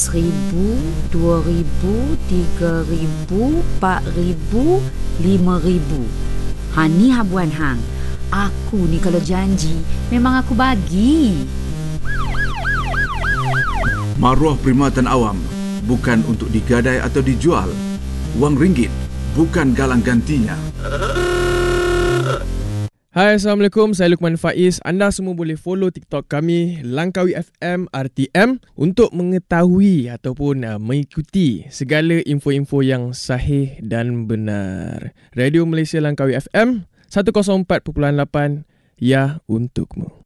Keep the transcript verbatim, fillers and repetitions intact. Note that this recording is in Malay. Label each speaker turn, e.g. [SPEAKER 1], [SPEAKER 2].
[SPEAKER 1] Seribu, dua ribu, tiga ribu, empat ribu, lima ribu. Ha ni habuan hang. Aku ni kalau janji memang aku bagi.
[SPEAKER 2] Maruah perkhidmatan awam bukan untuk digadai atau dijual. Wang ringgit bukan galang gantinya.
[SPEAKER 3] Hai, Assalamualaikum. Saya Luqman Faiz. Anda semua boleh follow TikTok kami Langkawi F M R T M untuk mengetahui ataupun uh, mengikuti segala info-info yang sahih dan benar. Radio Malaysia Langkawi F M seratus empat perpuluhan lapan, ya untukmu.